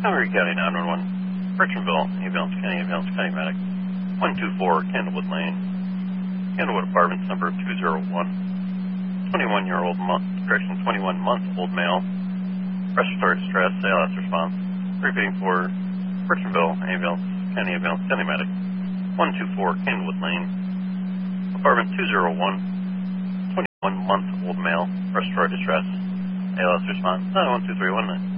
Montgomery County 911, Richardville, Avalanche County Medic, 124 Candlewood Lane, Candlewood Apartments, number 201, 21-month-old male, respiratory distress, ALS response, repeating for Richardville, Avalanche County Medic, 124 Candlewood Lane, Apartment 201, 21-month-old male, respiratory distress, ALS response, 912-319.